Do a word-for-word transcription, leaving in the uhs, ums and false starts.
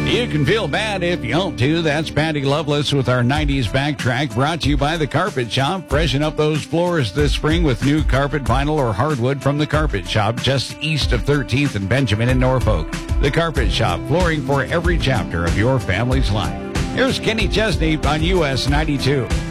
You can feel bad if you don't to. That's Patty Loveless with our nineties backtrack, brought to you by The Carpet Shop. Freshen up those floors this spring with new carpet, vinyl, or hardwood from The Carpet Shop, just east of thirteenth and Benjamin in Norfolk. The Carpet Shop, flooring for every chapter of your family's life. Here's Kenny Chesney on U S ninety-two.